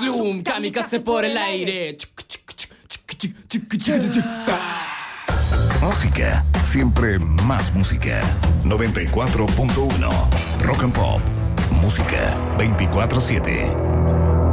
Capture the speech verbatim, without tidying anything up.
Slum, kamikaze por el aire. Música, siempre más música. noventa y cuatro punto uno Rock and Pop. Música veinticuatro siete.